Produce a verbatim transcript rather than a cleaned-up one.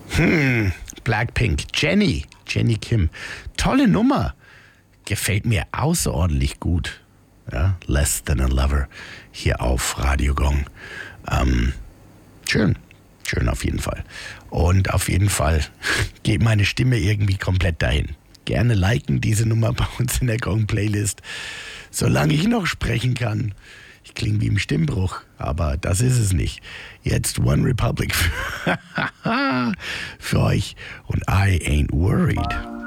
Hm, Blackpink, Jenny, Jenny Kim. Tolle Nummer. Gefällt mir außerordentlich gut. Ja, Less Than a Lover hier auf Radio Gong. Ähm, schön, schön auf jeden Fall. Und auf jeden Fall geht meine Stimme irgendwie komplett dahin. Gerne liken diese Nummer bei uns in der Gong-Playlist, solange ich noch sprechen kann. Ich klinge wie im Stimmbruch, aber das ist es nicht. Jetzt One Republic für, für euch und I Ain't Worried.